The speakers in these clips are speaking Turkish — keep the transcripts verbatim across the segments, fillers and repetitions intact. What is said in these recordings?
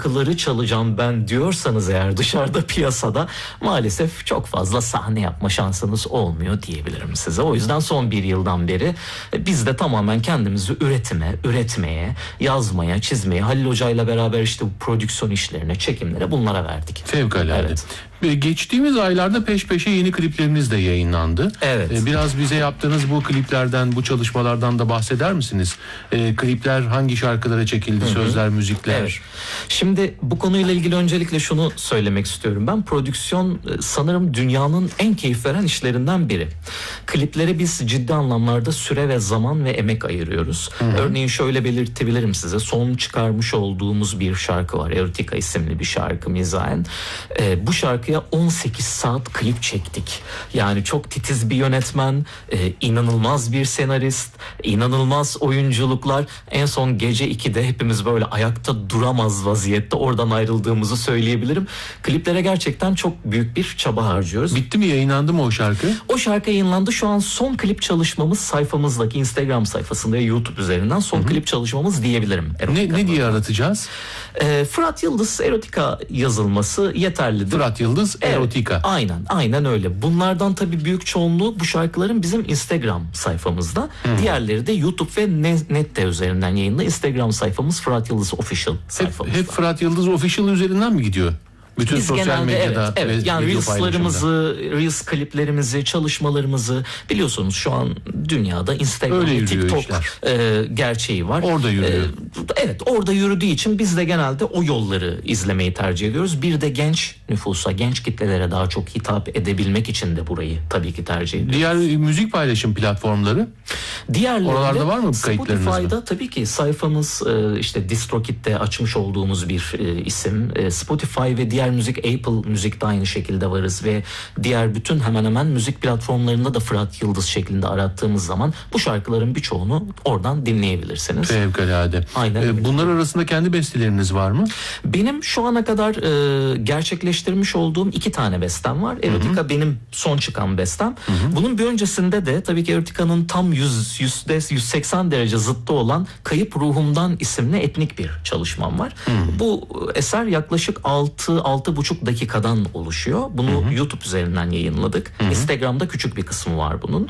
şarkıları çalacağım ben diyorsanız eğer dışarıda piyasada maalesef çok fazla sahne yapma şansınız olmuyor diyebilirim size. O yüzden son bir yıldan beri biz de tamamen kendimizi üretime, üretmeye, yazmaya, çizmeye, Halil Hoca'yla beraber işte bu prodüksiyon işlerine, çekimlere, bunlara verdik. Fevkalade. Evet. Geçtiğimiz aylarda peş peşe yeni klipleriniz de yayınlandı. Evet. Biraz bize yaptığınız bu kliplerden, bu çalışmalardan da bahseder misiniz? E, klipler hangi şarkılara çekildi? Hı-hı. Sözler, müzikler. Evet. Şimdi bu konuyla ilgili öncelikle şunu söylemek istiyorum. Ben prodüksiyon sanırım dünyanın en keyif veren işlerinden biri. Kliplere biz ciddi anlamlarda süre ve zaman ve emek ayırıyoruz. Hı-hı. Örneğin şöyle belirtebilirim size. Son çıkarmış olduğumuz bir şarkı var. Erotika isimli bir şarkı mizahen. E, bu şarkı on sekiz saat klip çektik. Yani çok titiz bir yönetmen, e, inanılmaz bir senarist, inanılmaz oyunculuklar. En son gece ikide hepimiz böyle ayakta duramaz vaziyette oradan ayrıldığımızı söyleyebilirim. Kliplere gerçekten çok büyük bir çaba harcıyoruz. Bitti mi, yayınlandı mı o şarkı? O şarkı yayınlandı. Şu an son klip çalışmamız sayfamızdaki Instagram sayfasında ve YouTube üzerinden son Hı-hı. klip çalışmamız diyebilirim. Ne, ne diye aratacağız? E, Fırat Yıldız erotika yazılması yeterlidir. Fırat Yıldız erotika. Evet, aynen aynen öyle. Bunlardan tabii büyük çoğunluğu bu şarkıların bizim Instagram sayfamızda. Hmm. Diğerleri de YouTube ve Nette üzerinden yayında. Instagram sayfamız Fırat Yıldız Official sayfamızda. Hep, hep Fırat Yıldız Official üzerinden mi gidiyor? Bütün Biz sosyal genelde, medyada evet, evet. Yani Reels'larımızı, Reels kliplerimizi, çalışmalarımızı biliyorsunuz şu an dünyada Instagram ve TikTok e, gerçeği var. Orada yürüyor. E, evet, orada yürüdüğü için biz de genelde o yolları izlemeyi tercih ediyoruz. Bir de genç nüfusa, genç kitlelere daha çok hitap edebilmek için de burayı tabii ki tercih ediyoruz. Diğer müzik paylaşım platformları? Diğerlerinde oralarda var mı kayıtlarınız? Spotify'da tabii ki sayfamız işte DistroKid'de açmış olduğumuz bir isim. Spotify ve diğer müzik, Apple Müzik'te aynı şekilde varız ve diğer bütün hemen hemen müzik platformlarında da Fırat Yıldız şeklinde arattığımız zaman bu şarkıların birçoğunu oradan dinleyebilirsiniz. Fevkalade. Aynen. Ee, bunlar arasında kendi besteleriniz var mı? Benim şu ana kadar e, gerçekleştirmiş olduğum iki tane bestem var. Erotika Hı-hı. benim son çıkan bestem. Hı-hı. Bunun bir öncesinde de tabii ki Erotika'nın tam yüz, yüzde yüz seksen derece zıttı olan Kayıp Ruhumdan isimli etnik bir çalışmam var. Hı-hı. Bu eser yaklaşık altı altı buçuk dakikadan oluşuyor. Bunu Hı-hı. YouTube üzerinden yayınladık. Hı-hı. Instagram'da küçük bir kısmı var bunun.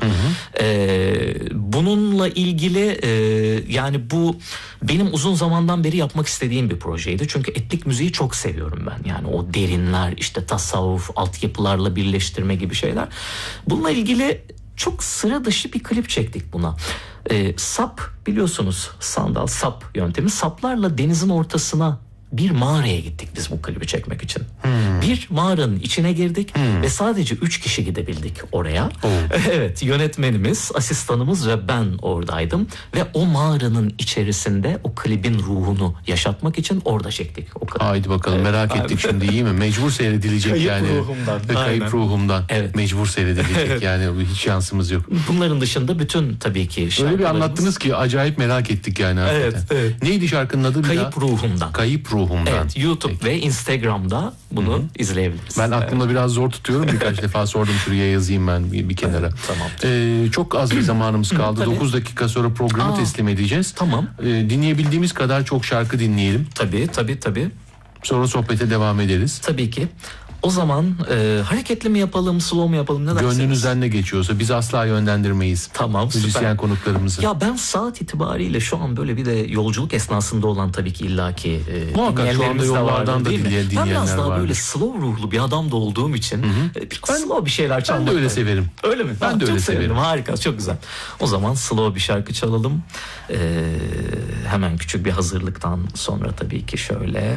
Ee, bununla ilgili e, yani bu benim uzun zamandan beri yapmak istediğim bir projeydi. Çünkü etnik müziği çok seviyorum ben. Yani o derinler, işte tasavvuf, altyapılarla birleştirme gibi şeyler. Bununla ilgili çok sıra dışı bir klip çektik buna. Ee, sap biliyorsunuz, sandal sap yöntemi. Saplarla denizin ortasına bir mağaraya gittik biz bu klibi çekmek için. Hmm. Bir mağaranın içine girdik hmm. ve sadece üç kişi gidebildik oraya. Oh. Evet, yönetmenimiz, asistanımız ve ben oradaydım ve o mağaranın içerisinde o klibin ruhunu yaşatmak için orada çektik o klibi. Haydi bakalım, evet, merak ettik şimdi, iyi mi? Mecbur seyredilecek. Kayıp yani. Ruhumdan. Kayıp Aynen. ruhumdan. Evet. Mecbur seyredilecek yani, hiç şansımız yok. Bunların dışında bütün tabii ki şarkılarımız. Öyle bir anlattınız ki acayip merak ettik yani. Evet, evet. Neydi şarkının adı? Kayıp bir Ruhumdan. Kayıp Ruhumdan. Evet, YouTube Peki. ve Instagram'da bunu Hı-hı. izleyebiliriz. Ben aklımda evet. biraz zor tutuyorum. Birkaç defa sordum, şuraya yazayım ben bir, bir kenara. Evet, tamam. Ee, çok az bir zamanımız kaldı. dokuz dakika sonra programı Aa, teslim edeceğiz. Tamam. Ee, dinleyebildiğimiz kadar çok şarkı dinleyelim. Tabii tabii tabii. Sonra sohbete devam ederiz. Tabii ki. O zaman e, hareketli mi yapalım, slow mu yapalım, ne dersiniz? Gönlünüzden ne geçiyorsa, biz asla yönlendirmeyiz. Tamam, müzisyen süper. konuklarımızı. Ya ben saat itibariyle şu an böyle bir de yolculuk esnasında olan tabii ki illaki e, muhakkak şu anda yollardan da dinleyen, dinleyenler var. Ben biraz daha vardır. böyle slow ruhlu bir adam da olduğum için Hı-hı. e, biraz ben, slow bir şeyler çalmak. Ben de öyle severim. Öyle mi? Ben tamam, de öyle çok severim. severim. Harika, çok güzel. O zaman slow bir şarkı çalalım. E, hemen küçük bir hazırlıktan sonra tabii ki şöyle...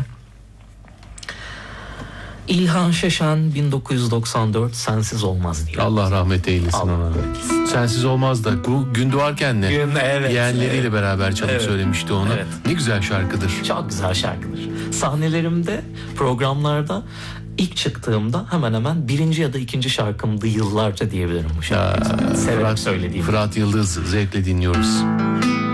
İlhan Şeşen bin dokuz yüz doksan dört Sensiz Olmaz diyor. Allah rahmet eylesin Allah ona. eylesin. Sensiz Olmaz da bu Gün Doğarken ne? Gün, evet, yeğenleriyle evet. beraber çalıp evet. söylemişti onu. Evet. Ne güzel şarkıdır. Çok güzel şarkıdır. Sahnelerimde, programlarda ilk çıktığımda hemen hemen birinci ya da ikinci şarkımdı yıllarca diyebilirim bu şarkıyı. Severek söylediğim. Fırat Yıldız, zevkle dinliyoruz.